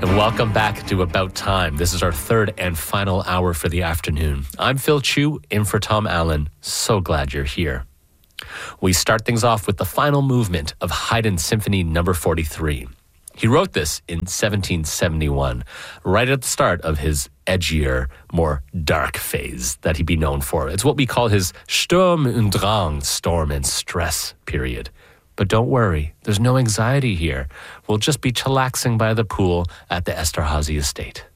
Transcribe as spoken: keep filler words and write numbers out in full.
And welcome back to About Time. This is our third and final hour for the afternoon. I'm Phil Chu, in for Tom Allen. So glad you're here. We start things off with the final movement of Haydn Symphony number forty-three. He wrote this in seventeen seventy-one, right at the start of his edgier, more dark phase that he'd be known for. It's what we call his Sturm und Drang, storm and stress period. But don't worry, there's no anxiety here. We'll just be chillaxing by the pool at the Esterhazy estate.